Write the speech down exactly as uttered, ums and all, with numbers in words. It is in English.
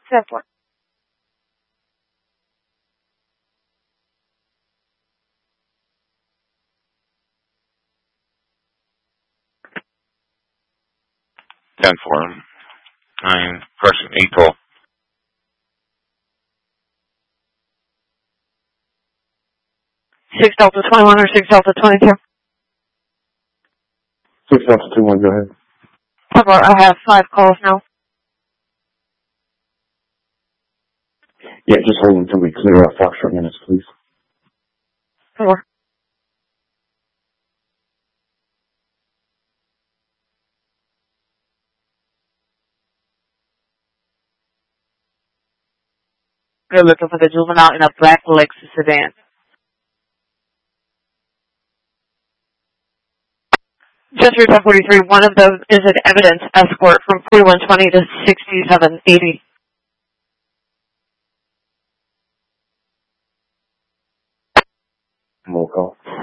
ten four. ten four. nine, correction, eight twelve. six Delta twenty-one or six Delta twenty-two? six Delta twenty-one, go ahead. ten four, I have five calls now. Yeah, just hold until we clear out Foxtrot minutes, please. ten four. We're looking for the juvenile in a black Lexus sedan. Just read forty-three. One of those is an evidence escort from forty-one twenty to sixty-seven eighty. Roll call.